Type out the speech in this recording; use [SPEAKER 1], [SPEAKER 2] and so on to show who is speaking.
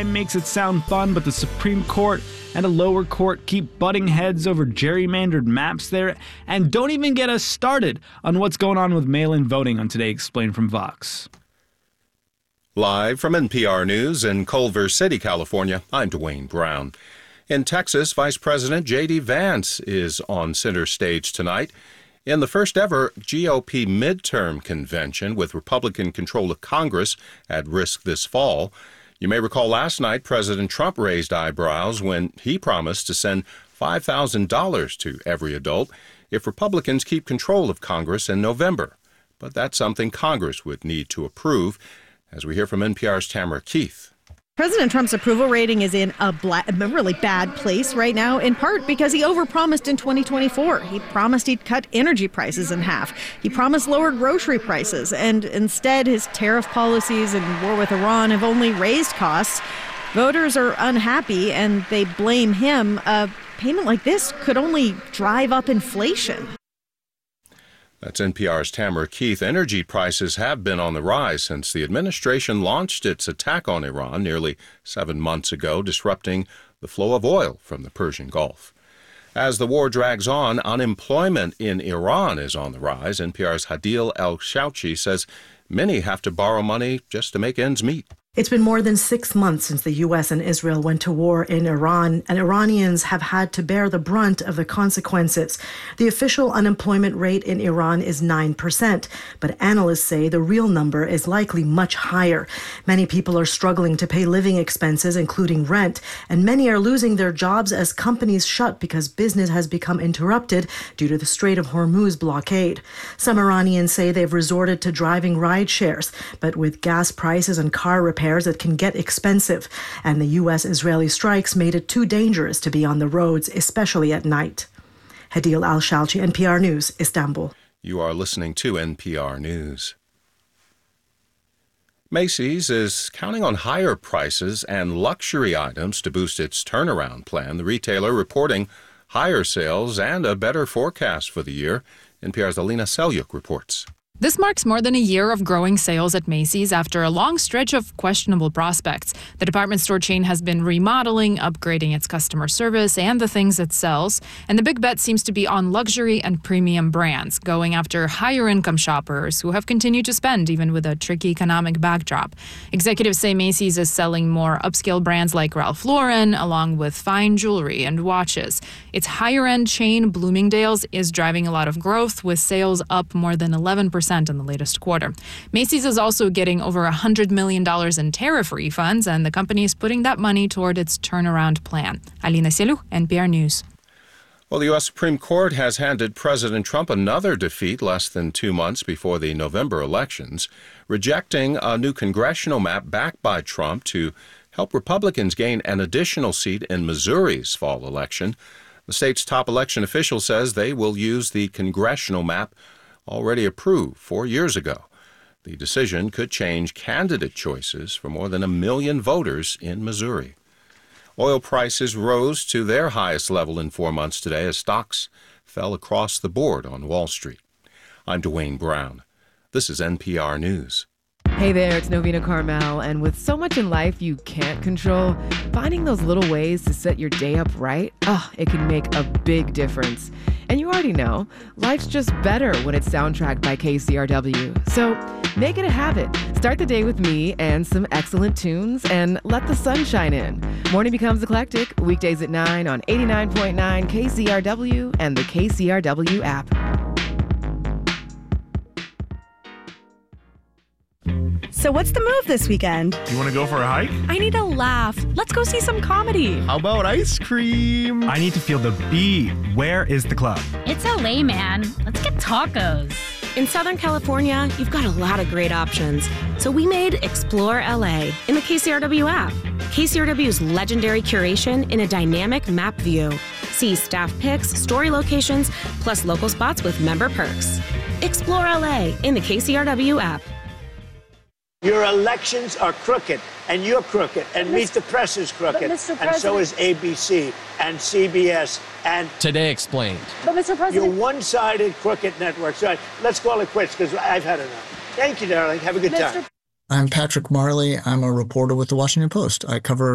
[SPEAKER 1] crime makes it sound fun, but the Supreme Court and a lower court keep butting heads over gerrymandered maps there. And don't even get us started on what's going on with mail-in voting on Today Explained from Vox.
[SPEAKER 2] Live from NPR News in Culver City, California, I'm Dwayne Brown. In Texas, Vice President J.D. Vance is on center stage tonight in the first ever GOP midterm convention with Republican control of Congress at risk this fall. You may recall last night President Trump raised eyebrows when he promised to send $5,000 to every adult if Republicans keep control of Congress in November. But that's something Congress would need to approve, as we hear from NPR's Tamara Keith.
[SPEAKER 3] President Trump's approval rating is in a really bad place right now, in part because he overpromised in 2024. He promised he'd cut energy prices in half. He promised lower grocery prices, and instead his tariff policies and war with Iran have only raised costs. Voters are unhappy, and they blame him. A payment like this could only drive up inflation.
[SPEAKER 2] That's NPR's Tamara Keith. Energy prices have been on the rise since the administration launched its attack on Iran nearly 7 months ago, disrupting the flow of oil from the Persian Gulf. As the war drags on, unemployment in Iran is on the rise. NPR's Hadil El-Shouchi says many have to borrow money just to make ends meet.
[SPEAKER 4] It's been more than 6 months since the U.S. and Israel went to war in Iran, and Iranians have had to bear the brunt of the consequences. The official unemployment rate in Iran is 9%, but analysts say the real number is likely much higher. Many people are struggling to pay living expenses, including rent, and many are losing their jobs as companies shut because business has become interrupted due to the Strait of Hormuz blockade. Some Iranians say they've resorted to driving ride shares, but with gas prices and car repairs, it can get expensive, and the U.S.-Israeli strikes made it too dangerous to be on the roads, especially at night. Hadil Al-Shalchi, NPR News, Istanbul.
[SPEAKER 2] You are listening to NPR News. Macy's is counting on higher prices and luxury items to boost its turnaround plan. The retailer reporting higher sales and a better forecast for the year. NPR's Alina Selyuk reports.
[SPEAKER 5] This marks more than a year of growing sales at Macy's after a long stretch of questionable prospects. The department store chain has been remodeling, upgrading its customer service and the things it sells. And the big bet seems to be on luxury and premium brands, going after higher income shoppers who have continued to spend even with a tricky economic backdrop. Executives say Macy's is selling more upscale brands like Ralph Lauren, along with fine jewelry and watches. Its higher-end chain, Bloomingdale's, is driving a lot of growth, with sales up more than 11% in the latest quarter. Macy's is also getting over $100 million in tariff refunds, and the company is putting that money toward its turnaround plan. Alina Selyuk, NPR News.
[SPEAKER 2] Well, the U.S. Supreme Court has handed President Trump another defeat less than 2 months before the November elections, rejecting a new congressional map backed by Trump to help Republicans gain an additional seat in Missouri's fall election. The state's top election official says they will use the congressional map already approved 4 years ago. The decision could change candidate choices for more than 1 million voters in Missouri. Oil prices rose to their highest level in 4 months today as stocks fell across the board on Wall Street. I'm Dwayne Brown. This is NPR News.
[SPEAKER 6] Hey there, it's Novena Carmel, and with so much in life you can't control, finding those little ways to set your day up right, it can make a big difference. And you already know, life's just better when it's soundtracked by KCRW. So make it a habit. Start the day with me and some excellent tunes, and let the sun shine in. Morning becomes eclectic, weekdays at 9 on 89.9 KCRW and the KCRW app.
[SPEAKER 3] So what's the move this weekend?
[SPEAKER 7] You want to go for a hike?
[SPEAKER 8] I need a laugh. Let's go see some comedy.
[SPEAKER 7] How about ice cream?
[SPEAKER 1] I need to feel the beat. Where is the club?
[SPEAKER 9] It's LA, man. Let's get tacos.
[SPEAKER 8] In Southern California, you've got a lot of great options. So we made Explore LA in the KCRW app. KCRW's legendary curation in a dynamic map view. See staff picks, story locations, plus local spots with member perks. Explore LA in the KCRW app.
[SPEAKER 10] Your elections are crooked, and you're crooked, and Meet the Press is crooked, and so is ABC and CBS and
[SPEAKER 11] Today Explained.
[SPEAKER 10] But Mr. President, your one-sided crooked network. So let's call it quits because I've had enough. Thank you, darling. Have a good time.
[SPEAKER 12] I'm Patrick Marley. I'm a reporter with The Washington Post. I cover